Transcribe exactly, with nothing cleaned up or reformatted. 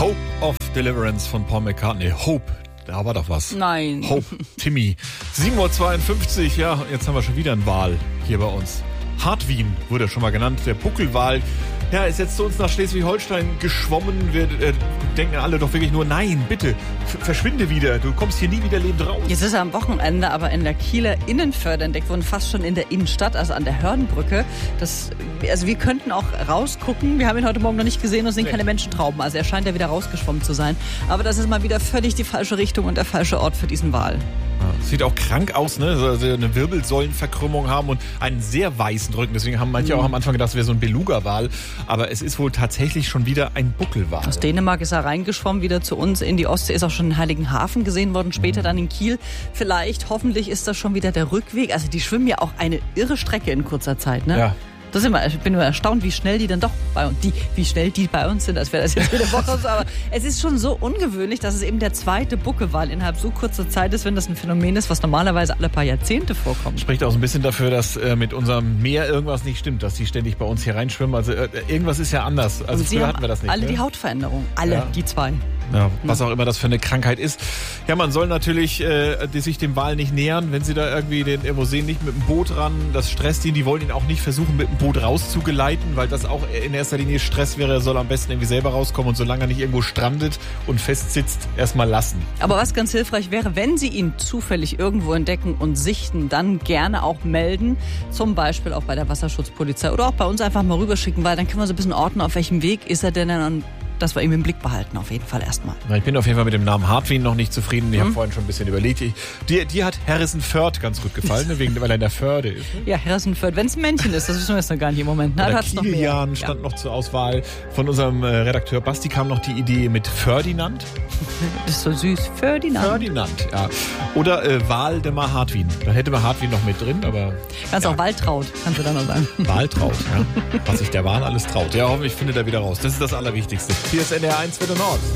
Hope of Deliverance von Paul McCartney. Hope, da war doch was. Nein. Hope, Timmy. sieben Uhr zweiundfünfzig, ja, jetzt haben wir schon wieder einen Wal hier bei uns. Hartwin wurde schon mal genannt, der Buckelwal. Ja, ist jetzt zu uns nach Schleswig-Holstein geschwommen. Wir äh, denken alle doch wirklich nur, nein, bitte, f- verschwinde wieder. Du kommst hier nie wieder lebend raus. Jetzt ist er am Wochenende aber in der Kieler Innenförde entdeckt worden, fast schon in der Innenstadt, also an der Hörnbrücke. Das, also wir könnten auch rausgucken. Wir haben ihn heute Morgen noch nicht gesehen und sind Nee. keine Menschentrauben. Also er scheint ja wieder rausgeschwommen zu sein. Aber das ist mal wieder völlig die falsche Richtung und der falsche Ort für diesen Wal. Ja, sieht auch krank aus, ne? Also eine Wirbelsäulenverkrümmung haben und einen sehr weißen Rücken. Deswegen haben manche auch am Anfang gedacht, es wäre so ein Beluga-Wal. Aber es ist wohl tatsächlich schon wieder ein Buckelwal. Aus Dänemark ist er reingeschwommen, wieder zu uns in die Ostsee, ist auch schon in Heiligenhafen gesehen worden, später Mhm. dann in Kiel. Vielleicht, hoffentlich ist das schon wieder der Rückweg. Also die schwimmen ja auch eine irre Strecke in kurzer Zeit, ne? Ja. Das ist immer, ich bin immer erstaunt, wie schnell die dann doch bei uns, die, wie schnell die bei uns sind, als wäre das jetzt jede Woche so. Aber es ist schon so ungewöhnlich, dass es eben der zweite Buckelwal innerhalb so kurzer Zeit ist, wenn das ein Phänomen ist, was normalerweise alle paar Jahrzehnte vorkommt. Spricht auch so ein bisschen dafür, dass äh, mit unserem Meer irgendwas nicht stimmt, dass die ständig bei uns hier reinschwimmen. Also äh, irgendwas ist ja anders. Also Und sie früher haben hatten wir das nicht. alle ne? die Hautveränderung, alle, Ja. die zwei. Ja, was auch immer das für eine Krankheit ist. Ja, man soll natürlich äh, die sich dem Wal nicht nähern, wenn sie da irgendwie den irgendwo sehen, nicht mit dem Boot ran. Das stresst ihn. Die wollen ihn auch nicht versuchen, mit dem Boot rauszugeleiten, weil das auch in erster Linie Stress wäre. Er soll am besten irgendwie selber rauskommen und solange er nicht irgendwo strandet und festsitzt, erstmal lassen. Aber was ganz hilfreich wäre, wenn Sie ihn zufällig irgendwo entdecken und sichten, dann gerne auch melden. Zum Beispiel auch bei der Wasserschutzpolizei oder auch bei uns einfach mal rüberschicken, weil dann können wir so ein bisschen ordnen, auf welchem Weg ist er denn und dass wir ihn im Blick behalten, auf jeden Fall erstmal. Na, ich bin auf jeden Fall mit dem Namen Hartwin noch nicht zufrieden. Ich Mhm. habe vorhin schon ein bisschen überlegt. Ich, dir, dir hat Harrison Förth ganz gut gefallen, ne? Wegen, weil er in der Förde ist. Ne? Ja, Harrison-Förth, wenn es ein Männchen ist, das wissen wir jetzt noch gar nicht im Moment. Na, da Oder hat's noch mehr. Kilian stand noch zur Auswahl. Von unserem äh, Redakteur Basti kam noch die Idee mit Ferdinand. Das ist so süß. Ferdinand. Ferdinand, ja. Oder äh, Waldemar Hartwin. Da hätte man Hartwin noch mit drin, aber Kannst ja. auch Waltraud, kannst du dann noch sagen. Wahltraut, ja. Was sich der Wal alles traut. Ja, hoffentlich findet er wieder raus. Das ist das Allerwichtigste. Hier ist N D R eins für den Nord.